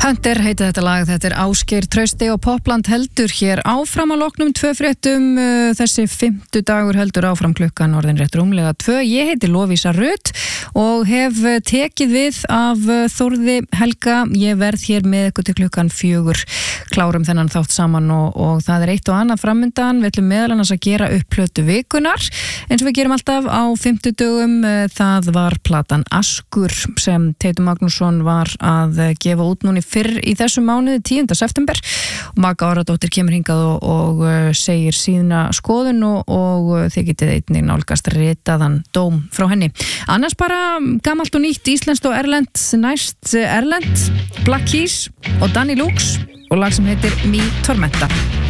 Hunter heitir þetta lag, þetta Ásgeir Trausti og Popland heldur hér áfram að loknum 2 fréttum, þessi 5. dagur heldur áfram klukkan orðin rétt rúmlega 2. Ég heiti Lovísa Rutt og hef tekið við af Þórði Helga. Ég verð hér með ykkur til klukkan 4, klárum þennan þátt saman og það eitt og annað framundan. Við ætlum meðal annars að gera upp plötu vikunar, eins og við gerum alltaf á 5. dögum. Það var platan Askur sem Teitur Magnússon var að gefa út núna fyrr í þessum mánuði, 10. september. Magga Orradóttir kemur hingað og segir sína skoðun og þið getið einnig nálgast ritaðan dóm frá henni. Annars bara gamalt og nýtt, íslenskt og erlent, næst erlent, Black Keys og Danny Lux og lag sem heitir Mi Tormenta.